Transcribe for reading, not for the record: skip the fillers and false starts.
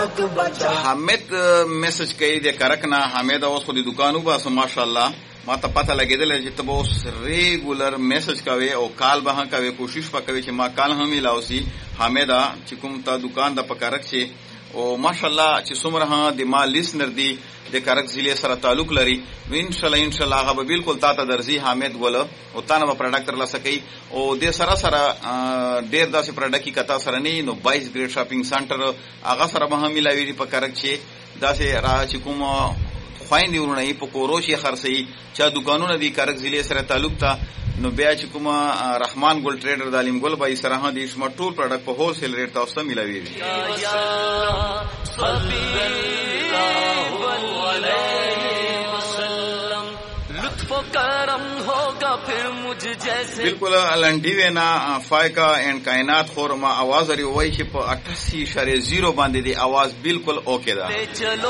حامد میسج کوي د کرکنا. حامد اوس خو د دکانو باسه ماشاءالله ما ته پته لګېدل چې ته به اوس ریګولر میسج کوي او کال به هم کوي. کوشش به کوي چې ما کال هم میلاوسي. حامده چې کوم ته دکان د پکارک چې او ماشاءالله چې څومره ها د ما لیسنر دی د کرک ضلع سره تعلق لري نو ان شاء الله هغه به بالکل تا ته درځي حامد ګل او تا نه به پروډکټ ترلاسه کوي. او د سره ډېر داسې پروډکټ کی کتا سره نه نو 22 ګریډ شاپینګ سنټر هغه سره به هم ملاوي دی په کرک چې داسې را چې کوم خويندې ورونه یې په کوروشي خرڅي چا دکانونه دي کرک ضلع سره تعلق تا نو بیا چې کوم رحمان ګل ټریډر د علیم ګل بای سره هم د شما ټول پروډکټ په هول سیل ریټ تاسو ته ملاوي. بالکل لنډی وینا فایکا اینڈ کائنات خور ما आवाज لري وای چې په 88.0 باندې دی आवाज بالکل اوکے ده.